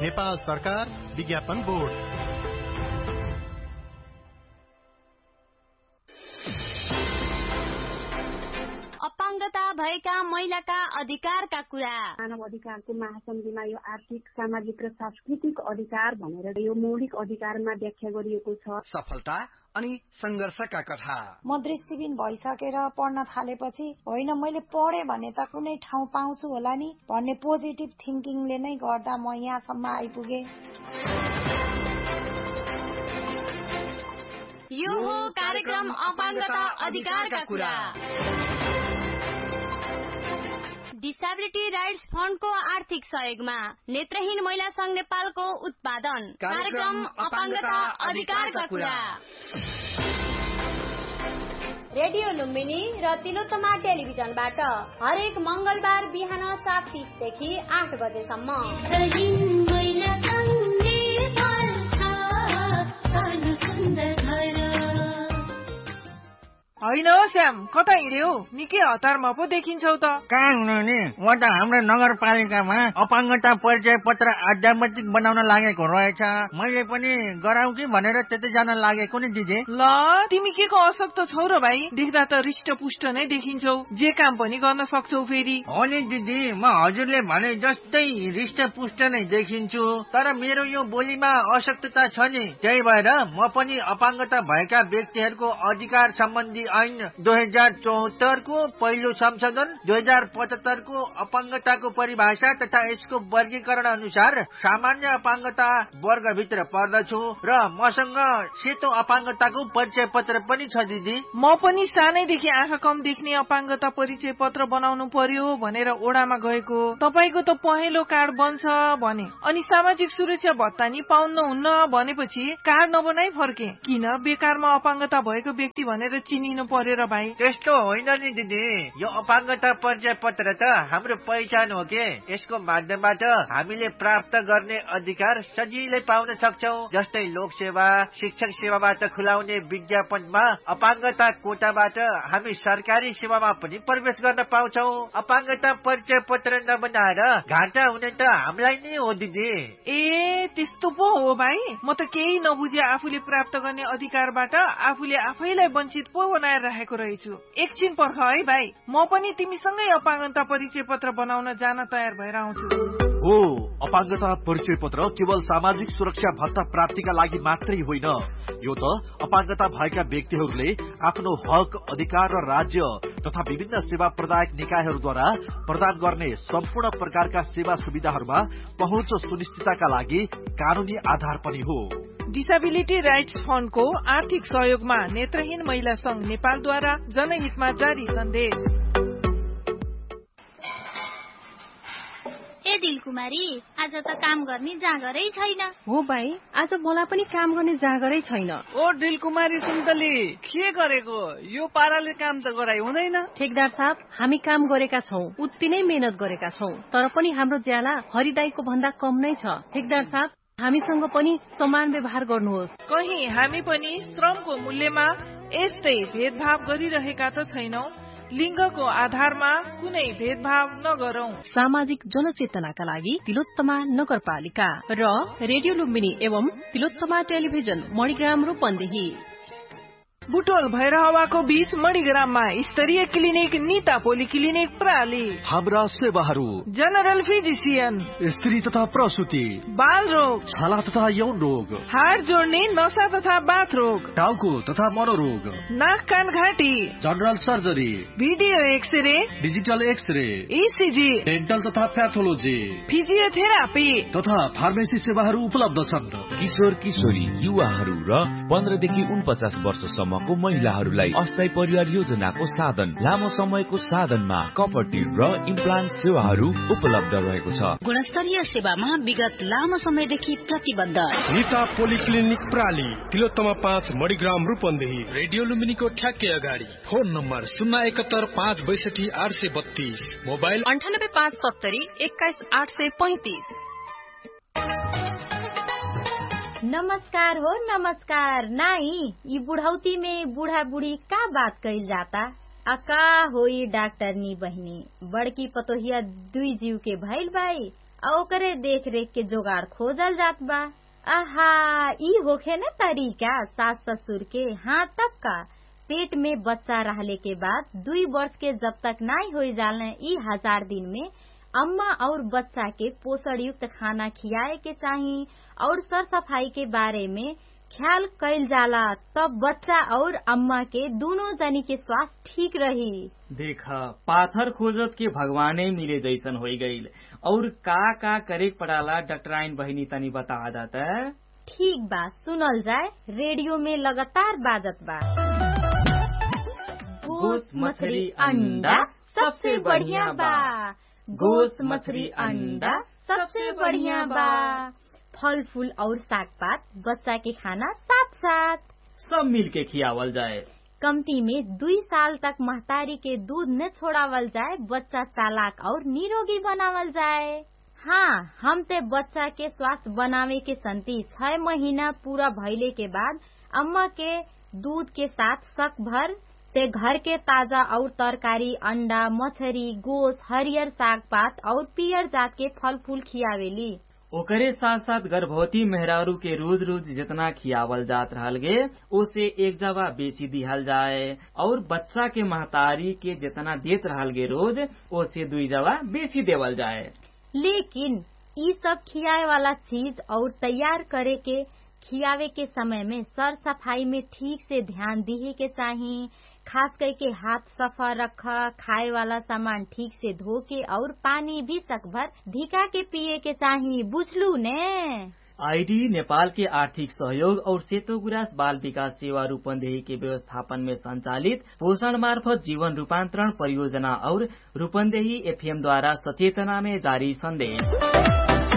नेपाल सरकार विज्ञापन बोर्ड। अपाङ्गता भएका महिलाका अधिकारका कुरा। मानव अधिकारको महासन्धिमा यो आर्थिक, सामाजिक र सांस्कृतिक अधिकार भनेर यो मौलिक अधिकारमा व्याख्या गरिएको छ। सफलता अनि संघर्षका कथा। म दृष्टिबिन भइसकेर पढ्न थालेपछि होइन मैले पढे भने त कुनै ठाउँ पाउँछु होला नि भन्ने पोजिटिभ थिंकिङले नै गर्दा म यहाँसम्म आइपुगे। यो हो कार्यक्रम अपाङ्गता अधिकारका कुरा। डिसेबिलिटी राइट्स फन्डको आर्थिक सहयोगमा नेत्रहीन महिला संघ नेपालको उत्पादन कार्यक्रम अपाङ्गता अधिकारका कुरा। रेडियो लुम्बिनी र तिलोत्तमा टेलिभिजनबाट हरेक मंगलबार बिहान 7:30 देखि 8 बजेसम्म। होइन श्याम, कता हिँड्यौ? निकै हतारमा पो देखिन्छौ त। कहाँ हुनु नि, म त हाम्रो नगरपालिकामा अपाङ्गता परिचय पत्र आध्यात्मिक बनाउन लागेको रहेछ। मैले पनि गराउ कि भनेर त्यतै जान लागेको नि दिदी। ल तिमी के को अशक्त छौ र भाइ? देख्दा त हृष्टपुष्ट नै देखिन्छौ, जे काम पनि गर्न सक्छौ फेरि। हो नि दिदी, म हजुरले भने जस्तै हृष्टपुष्ट नै देखिन्छु, तर मेरो यो बोलीमा अशक्तता छ नि। त्यही भएर म पनि अपाङ्गता भएका व्यक्तिहरूको अधिकार सम्बन्धी ऐन 2074 को पहिलो संशोधन 2075 को अपाङ्गताको परिभाषा तथा यसको वर्गीकरण अनुसार सामान्य अपाङ्गता वर्गभित्र पर्दछु र मसँग सेतो अपाङ्गताको परिचय पत्र पनि छ दिदी। म पनि सानैदेखि आँखा कम देख्ने अपाङ्गता परिचय पत्र बनाउनु पर्यो भनेर ओडामा गएको। तपाईको त पहेँलो कार्ड बन्छ भने, अनि सामाजिक सुरक्षा भत्ता नि पाउनुहुन्न भनेपछि कार्ड नबनाई फर्के। किन बेकारमा अपाङ्गता भएको व्यक्ति भनेर चिनिनु पर्यो र भाइ? त्यस्तो होइन नि दिदी, यो अपाङ्गता परिचय पत्र त हाम्रो पहिचान हो के। यसको माध्यमबाट हामीले प्राप्त गर्ने अधिकार सजिलै पाउन सक्छौं, जस्तै लोकसेवा, शिक्षक सेवाबाट खुलाउने विज्ञापनमा अपाङ्गता कोटाबाट हामी सरकारी सेवामा पनि प्रवेश गर्न पाउँछौं। अपाङ्गता परिचय पत्र नबनाएर घाटा हुने त हामीलाई नै हो दिदी। ए त्यस्तो पो हो भाइ? म त केही नबुझे आफूले प्राप्त गर्ने अधिकारबाट आफूले आफैलाई वञ्चित पो बनाएर राखेको रहेछु। एकछिन पर्ख है भाइ, म पनि तिमीसँगै अपाङ्गता परिचय पत्र बनाउन जान तयार भएर आउँछु। हो, अपाङ्गता परिचय पत्र केवल सामाजिक सुरक्षा भत्ता प्राप्तिका लागि मात्रै होइन, यो त अपाङ्गता भएका व्यक्तिहरूले आफ्नो हक, अधिकार र राज्य तथा विभिन्न सेवा प्रदायक निकायहरूद्वारा प्रदान गर्ने सम्पूर्ण प्रकारका सेवा सुविधाहरूमा पहुँच सुनिश्चितताका लागि कानूनी आधार पनि हो। डिसेबिलिटी राइट्स फन्डको आर्थिक सहयोगमा नेत्रहीन महिला संघ नेपालद्वारा जनहितमा जारी सन्देश। ए दिलकुमारी, आज त काम गर्ने जागरै छैन। हो भाइ, आज मलाई पनि काम गर्ने जागरै छैन। ओ दिलकुमारी सुन्तली, के गरेको? यो पाराले काम त गराइ हुँदैन। ठेकदार साहब, हामी काम गरेका छौं, उति नै मेहनत गरेका छौं, तर पनि हाम्रो ज्याला हरिदाईको भन्दा कम नै छ। ठेकदार साहब, हामीसँग पनि समान व्यवहार गर्नुहोस्। कहीं हामी पनि श्रमको मूल्यमा यस्तै भेदभाव गरिरहेका त छैनौं। लिङ्गको आधारमा कुनै भेदभाव नगरौं। सामाजिक जनचेतनाका लागि तिलोत्तमा नगरपालिका र रेडियो लुम्बिनी एवं तिलोत्तमा टेलिभिजन मणिग्राम रूपन्देही। बुटोल भैरहवाको बीच मणिग्राममा स्तरीय क्लिनिक निता पोलिक्लिनिक प्राली। हाम्रा सेवाहरू जनरल फिजिसियन, स्त्री तथा प्रसुति, बाल रोग, छाला तथा यौन रोग, हाड जोड्ने, नसा तथा बाथ रोग, टाउको तथा मनोरोग, नाक कान घाँटी, general surgery, video x-ray, digital x-ray, ECG, dental तथा प्याथोलोजी, फिजियोथेरापी तथा फार्मेसी सेवाहरू उपलब्ध छन्। किशोर किशोरी, युवाहरू र 15 देखि 49 वर्षसम्म को महिलाहरूलाई अस्थायी परिवार योजनाको साधन, लामो समयको साधनमा कपटी र इम्प्लान्ट सेवाहरू उपलब्ध रहेको छ। गुणस्तरीय सेवामा विगत लामो समयदेखि प्रतिबद्ध। निता पोलिक्लिनिक प्राली, तिलोत्तमा 5 मणिग्राम रूपन्देही, रेडियो लुम्बिनीको ठ्याक्कै अगाडि। Phone number 071 562 832, mobile 98 570 21 835। नमस्कार हो नमस्कार नाई, यी बुढ़ौती में बूढ़ा बूढ़ी का बात कइल जाता। अका होई डॉक्टरनी बहनी, बड़की पतोहिया दुई जीव के भइल भाई, ओकरे देख रेख के जोगाड़ खोजल जात बा। आहा, ई होखे न तरीका सास ससुर के। हाँ, तब का पेट में बच्चा रहले के बाद 2 वर्ष के जब तक नाई हो जाले, ई 1000 दिन में अम्मा और बच्चा के पोषण युक्त खाना खियाए के चाहिए और सर सफाई के बारे में ख्याल कैल जाला, तब बच्चा और अम्मा के दोनों जनी के स्वास्थ्य ठीक रही। देखा, पाथर खोजत के भगवाने मिले जैसन हो गई। और का करे पड़ाला डॉक्टराइन बहिनी तनी बता देता। ठीक बा, सुनल जाए। रेडियो में लगातार बाजत बा। गोश्त मछली अंडा सबसे बढ़िया बा। गोश्त मछली अंडा सबसे बढ़िया बा। फल फूल और साग पात बच्चा के खाना साथ साथ सब मिल के खियावल जाए। कमती में 2 साल तक महतारी के दूध न छोड़ावल जाए, बच्चा चालाक और निरोगी बनावल जाए। हाँ, हम ते बच्चा के स्वास्थ्य बनावे के संति 6 महीना पूरा भइले के बाद अम्मा के दूध के साथ शक भर ते घर के ताजा और तरकारी, अंडा, मछरी, गोश्त, हरियर साग पात और पियर जात के फल फूल खियावेली। ओकरे साथ साथ गर्भवती मेहरारू के रोज रोज जितना खियावल जात रहल गे ओसे 1 जवा बेसी दिहल जाए और बच्चा के महतारी के जितना देत रहल गे रोज ओसे 2 जवा बेसी देवल जाए। लेकिन ई सब खियाए वाला चीज और तैयार करे के खियावे के समय में सर सफाई में ठीक से ध्यान दिए के चाहिए। खास करके हाथ सफा रखा, खाए वाला सामान ठीक से धो के और पानी भी सकभर धिका के पिए के चाहिए। बुझलू ने? आईडी नेपाल के आर्थिक सहयोग और सेतो गुराँस बाल विकास सेवा रूपन्देही के व्यवस्थापन में संचालित पोषण मार्फत जीवन रूपांतरण परियोजना और रूपन्देही एफएम द्वारा सचेतना में जारी संदेश।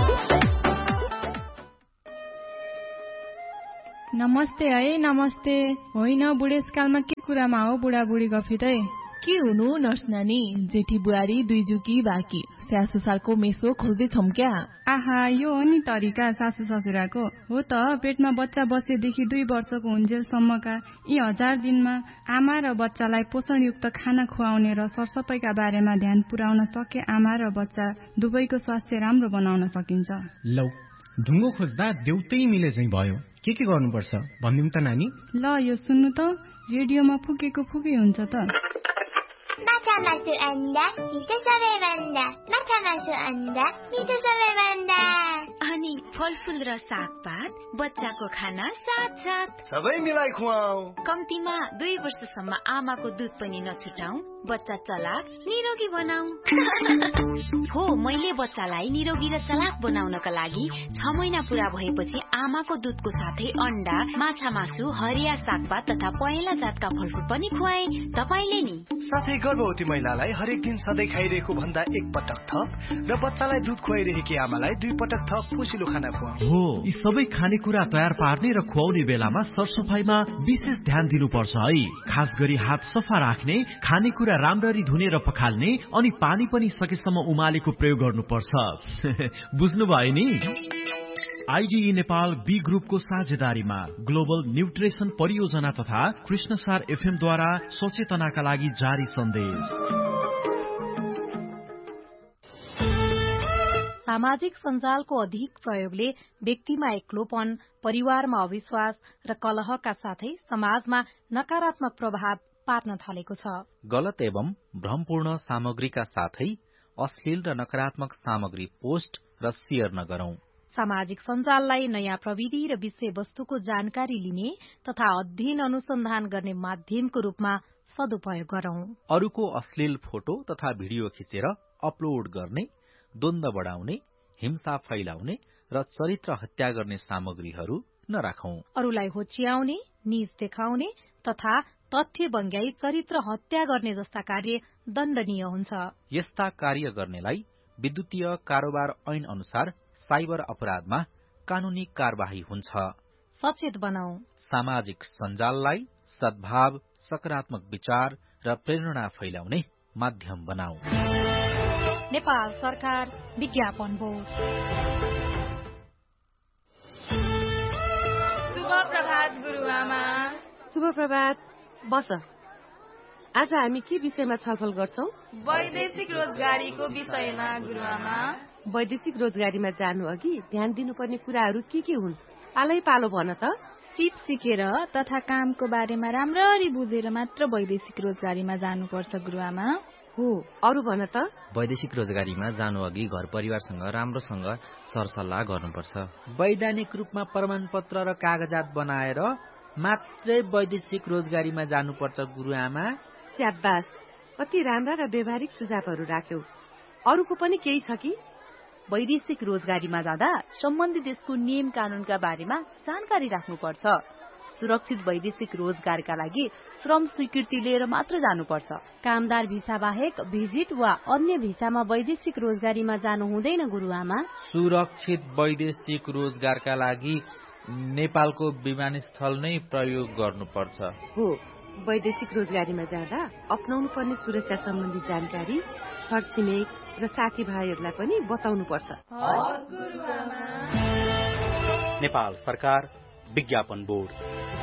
नमस्ते है, नमस्ते। होइन, बुढेसकालमा के कुरामा हो बुढाबुढी गफित है? के हुनु नर्स नानी? जेठी बुहारी 2 जुकी बाँकी सासु ससुराको मेसो खोज्दैछौं क्या? आहा, यो हो नि तरिका सासु ससुराको। हो त, पेटमा बच्चा बसेदेखि 2 वर्षको हुन्जेलसम्मका यी 1000 दिनमा आमा र बच्चालाई पोषणयुक्त खाना खुवाउने र सरसफाइका बारेमा ध्यान पुर्याउन सके आमा र बच्चा दुवैको स्वास्थ्य राम्रो बनाउन सकिन्छ। लौ, ढुङ्गो खोज्दा देउतै मिले चाहिँ भयो। के गर्नुपर्छ भनिदिउँ त नानी? ल, यो सुन्नु त, रेडियोमा फुकेको फुकै हुन्छ त। माछा मासु अन्डा मिठो सबैभन्दा, माछा मासु अन्डा मिठो सबैभन्दा। अनि फलफूल र सागपात बच्चाको खाना साथ साथ सबै मिलाई खुवाऊ। कम्तीमा 2 वर्षसम्म आमाको दुध पनि नछुटाऊ, बच्चा चलाक निरोगी बनाऊ। हो, मैले बच्चालाई निरोगी र चलाक बनाउनका लागि 6 महिना पूरा भएपछि आमाको दुधको साथै अंडा, माछा मासु, हरिया सागपात तथा पहेँला जातका फलफूल पनि खुवाए। तपाईले नि? साथै गर्भवती महिलालाई हरेक दिन सधैँ खाइरहेको भन्दा 1 पटक थप र बच्चालाई दुध खुवाइरहेकी आमालाई 2 पटक थप पोषिलो खाना खुवाऊ। हो, यी सबै खानेकुरा तयार पार्ने र खुवाउने बेलामा सरसफाइमा विशेष ध्यान दिनुपर्छ है। खास गरी हात सफा राख्ने, खानेकुरा राम्ररी धुने र पखाल्ने अनि पानी पनि सकेसम्म उमालेको प्रयोग गर्नुपर्छ। बुझ्नुभयो नि? आईडीई नेपाल बी ग्रुपको साझेदारीमा ग्लोबल न्यूट्रिसन परियोजना तथा कृष्णसार एफएम द्वारा सचेतनाका लागि जारी सन्देश। सामाजिक सञ्जालको अधिक प्रयोगले व्यक्तिमा एक्लोपन, परिवारमा अविश्वास र कलहका साथै समाजमा नकारात्मक प्रभाव पार्न थालेको छ। गलत एवं भ्रमपूर्ण सामग्रीका साथै अश्लील र नकारात्मक सामग्री पोस्ट र शेयर नगरौं। सामाजिक सञ्जाललाई नयाँ प्रविधि र विषयवस्तुको जानकारी लिने तथा अध्ययन अनुसन्धान गर्ने माध्यमको रूपमा सदुपयोग गरौं। अरूको अश्लील फोटो तथा भिडियो खिचेर अपलोड गर्ने, द्वन्द्व बढाउने, हिंसा फैलाउने र चरित्र हत्या गर्ने सामग्रीहरू नराखौं। अरूलाई होच्याउने, नीच देखाउने तथा तथ्य बङ्ग्याई चरित्र हत्या गर्ने जस्ता कार्य दण्डनीय हुन्छ। यस्ता कार्य गर्नेलाई विद्युतीय कारोबार ऐन अनुसार साइबर अपराधमा कानूनी कार्यवाही हुन्छ। सचेत बनाऊ। सामाजिक सञ्जाललाई सद्भाव, सकारात्मक विचार र प्रेरणा फैलाउने माध्यम बनाऊ। नेपाल सरकार विज्ञापन बोर्ड। शुभ प्रभात गुरुआमा। शुभ प्रभात। बस, आज हामी के विषयमा छलफल गर्छौं? वैदेशिक रोजगारीको विषयमा गुरुआमा। वैदेशिक रोजगारीमा जानु अघि ध्यान दिनुपर्ने कुराहरू के हुन्? पालै पालो भन त। सिप सिकेर तथा कामको बारेमा राम्ररी बुझेर मात्र वैदेशिक रोजगारीमा जानुपर्छ गुरुआमा। हो, अरू भन त। वैदेशिक रोजगारीमा जानु अघि घर परिवारसँग राम्रोसँग सरसल्लाह गर्नुपर्छ। वैधानिक रूपमा प्रमाणपत्र र कागजात बनाएर मात्रै वैदेशिक रोजगारीमा जानुपर्छ गुरुआमा। स्याबास, कति राम्रा र व्यवहारिक सुझावहरू राख्यौ। अरूको पनि केही छ कि? वैदेशिक रोजगारीमा जाँदा सम्बन्धित देशको नियम कानूनका बारेमा जानकारी राख्नुपर्छ। सुरक्षित वैदेशिक रोजगारका लागि श्रम स्वीकृति लिएर मात्र जानुपर्छ। कामदार भिसा बाहेक भिजिट वा अन्य भिसामा वैदेशिक रोजगारीमा जानु हुँदैन गुरुआमा। सुरक्षित वैदेशिक रोजगारका लागि नेपालको विमानस्थल नै प्रयोग गर्नुपर्छ। हो, वैदेशिक रोजगारीमा जाँदा अपनाउनु पर्ने सुरक्षा सम्बन्धी जानकारी छरछिमेक र साथीभाइहरूलाई पनि बताउनु पर्छ। नेपाल सरकार विज्ञापन बोर्ड।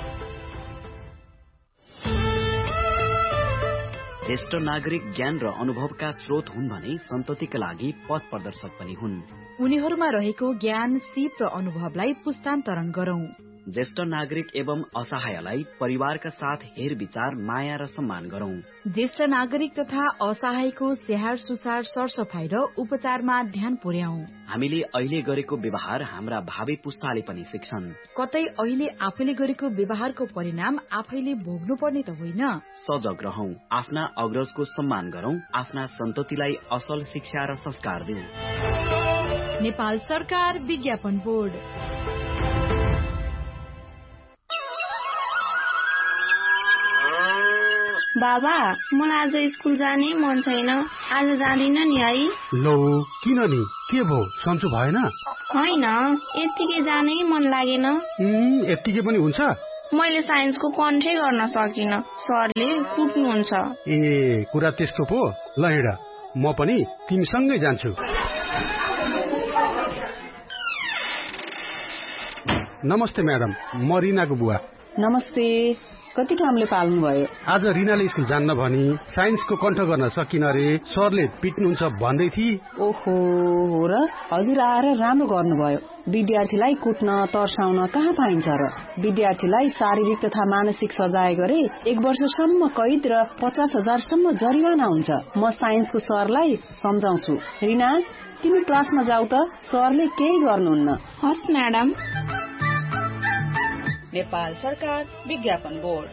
ज्येष्ठ नागरिक ज्ञान र अनुभवका स्रोत हुन् भने सन्ततिका लागि पथ प्रदर्शक पनि हुन्। उनीहरूमा रहेको ज्ञान, सिप र अनुभवलाई पुस्तान्तरण गरौं। ज्येष्ठ नागरिक एवं असहायलाई परिवारका साथ हेरविचार, माया र सम्मान गरौं। ज्येष्ठ नागरिक तथा असहायको स्याहार सुसार, सरसफाई र उपचारमा ध्यान पुर्याउँ। हामीले अहिले गरेको व्यवहार हाम्रा भावी पुस्ताले पनि सिक्छन्। कतै अहिले आफैले गरेको व्यवहारको परिणाम आफैले भोग्नु पर्ने त होइन। सजग रहौं, आफ्ना अग्रजको सम्मान गरौं, आफ्ना सन्ततिलाई असल शिक्षा र संस्कार दिउँ। नेपाल सरकार विज्ञापन बोर्ड। बाबा, मलाई आज स्कुल जाने मन छैन। आज जाँदिन नि है। लो, किन नि? के भो, सन्चो भएन? होइन, यत्तिकै जानै मन लागेन। यत्तिकै पनि हुन्छ? मैले साइन्सको कन्ठै गर्न सकिन, सरले कुट्नुहुन्छ। ए, कुरा त्यस्तो पो। ल हिँड, म पनि तिमीसँगै जान्छु। नमस्ते म्याडम, म रिनाको बुवा। नमस्ते। कति कामले पाल्नु भयो? आज रिनाले स्कुल जान्न भनी साइन्सको कण्ठ गर्न सकिन रे, सरले पिट्नुहुन्छ भन्दै थिए। ओहो, हो र? हजुर आएर राम्रो गर्नुभयो। विद्यार्थीलाई कुट्न तर्साउन कहाँ पाइन्छ र? विद्यार्थीलाई शारीरिक तथा मानसिक सजाय गरे 1 वर्षसम्म कैद र 50,000 सम्म जरिवाना हुन्छ। म साइन्सको सरलाई सम्झाउँछु। रिना, तिमी क्लासमा जाऊ त, सरले केही गर्नुहुन्न। हस् म्याडम। नेपाल सरकार विज्ञापन बोर्ड।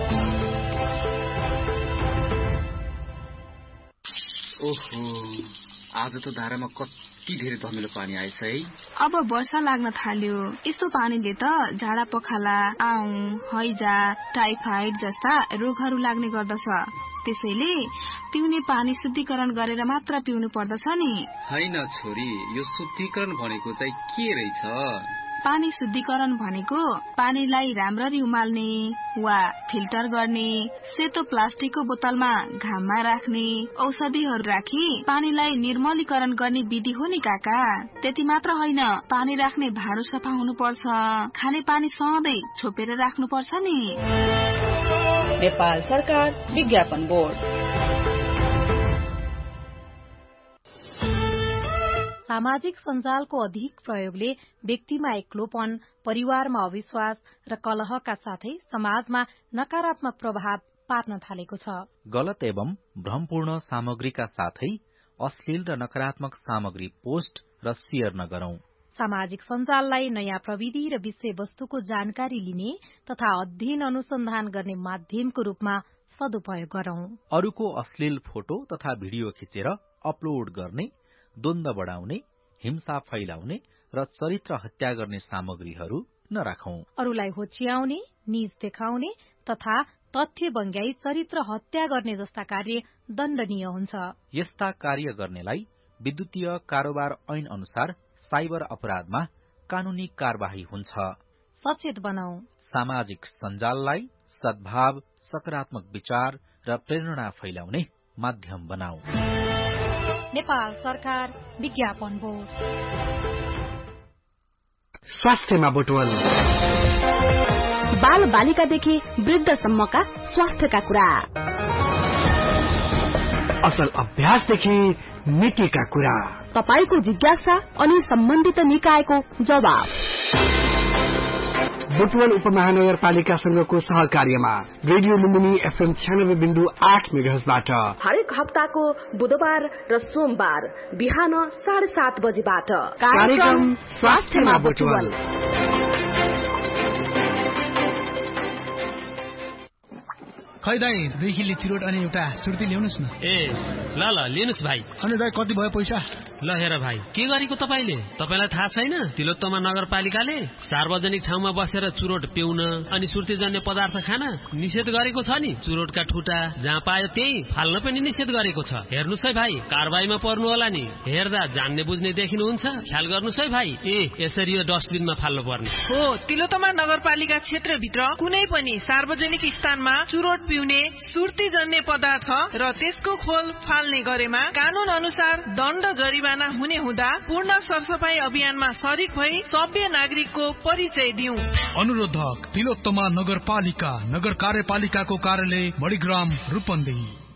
ओहो, आज त धारामा कति धेरै धमिलो पानी आएछ है। अब वर्षा लाग्न थाल्यो। यस्तो पानीले त झाडा पखाला, आउँ, हैजा, टाइफाइड जस्ता रोगहरू लाग्ने गर्दछ। त्यसैले पिउने पानी शुद्धिकरण गरेर मात्र पिउनु पर्दछ नि। हैन छोरी, यो शुद्धिकरण भनेको चाहिँ के रहेछ? पानी शुद्धिकरण भनेको पानीलाई राम्ररी उमाल्ने वा फिल्टर गर्ने, सेतो प्लास्टिकको बोतलमा घाममा राख्ने, औषधिहरू राखी पानीलाई निर्मलीकरण गर्ने विधि हो नि काका। त्यति मात्र होइन, पानी राख्ने भाँडो सफा हुनुपर्छ, खाने पानी सधैँ छोपेर राख्नुपर्छ नि। नेपाल सरकार विज्ञापन बोर्ड। सामाजिक सञ्जालको अधिक प्रयोगले व्यक्तिमा एक्लोपन, परिवारमा अविश्वास र कलहका साथै समाजमा नकारात्मक प्रभाव पार्न थालेको छ। गलत एवं भ्रमपूर्ण सामग्रीका साथै अश्लील र नकारात्मक सामग्री पोस्ट र शेयर नगरौं। सामाजिक सञ्जाललाई नयाँ प्रविधि र विषयवस्तुको जानकारी लिने तथा अध्ययन अनुसन्धान गर्ने माध्यमको रूपमा सदुपयोग गरौं। अरूको अश्लील फोटो तथा भिडियो खिचेर अपलोड गर्ने, द्वन्द्व बढाउने, हिंसा फैलाउने र चरित्र हत्या गर्ने सामग्रीहरू नराखौं। अरूलाई होच्याउने, निज देखाउने तथा तथ्य बङ्ग्याई चरित्र हत्या गर्ने जस्ता कार्य दण्डनीय हुन्छ। यस्ता कार्य गर्नेलाई विद्युतीय कारोबार ऐन अनुसार साइबर अपराधमा कानूनी कार्यवाही हुन्छ। सचेत बनाऊ। सामाजिक सञ्जाललाई सद्भाव, सकारात्मक विचार र प्रेरणा फैलाउने माध्यम बनाऊ। नेपाल सरकार विज्ञापन बोर्ड। स्वास्थ्यमा बुटवल। बाल बालिकादेखि वृद्धसम्मका स्वास्थ्यका कुरा। असल अभ्यासदेखि नीतिका कुरा, तपाईको जिज्ञासा अनि सम्बन्धित निकायको जवाब। बुटवल उपमहानगरपालिकासँगको सहकार्यमा रेडियो लुम्बिनी FM 96.8 मेगाहर्जबाट हरेक हप्ताको बुधबार र सोमबार बिहान 7:30 बजेबाट कार्यक्रम स्वास्थ्यमा बुटवल। खै दाइ 2 किलो चिरोट अनि एउटा सुर्ती ल्याउनुस् न। ल लिनुस् भाइ। अनि दाइ कति भयो पैसा? ल हेर भाइ, के गरेको तपाईले? तपाईलाई थाहा छैन तिलोत्तमा नगरपालिकाले सार्वजनिक ठाउँमा बसेर चुरोट पिउन अनि सुर्तीजन्य पदार्थ खान निषेध गरेको छ नि। चुरोटका ठुटा जहाँ पायो त्यही फाल्न पनि निषेध गरेको छ। हेर्नुस् है भाइ, कारबाहीमा पर्नु होला नि। हेर्दा जान्ने बुझ्ने देखिनुहुन्छ, ख्याल गर्नुस् है भाइ। यसरी यो डस्टबिनमा फाल्नु पर्ने हो। तिलोत्तमा नगरपालिका क्षेत्रभित्र कुनै पनि सार्वजनिक स्थानमा चुरोट पिउने, सुर्तीजन्य पदार्थ र त्यसको खोल फाल्ने गरेमा कानून अनुसार दण्ड जरिवाना हुने हुँदा पूर्ण सरसफाई अभियानमा सरिक भई सभ्य नागरिकको परिचय दिउँ। अनुरोधक तिलोत्तमा नगरपालिका, नगर कार्यपालिकाको कार्यालय मणिग्राम रूपन्देही।